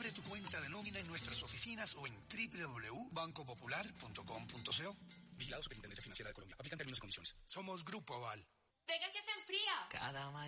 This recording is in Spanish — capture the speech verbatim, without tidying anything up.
Abre tu cuenta de nómina en nuestras oficinas o en doble u doble u doble u punto banco popular punto com punto co. Vigilado Superintendencia Financiera de Colombia. Aplican términos y condiciones. Somos Grupo Aval. ¡Venga que se enfría! Cada mañana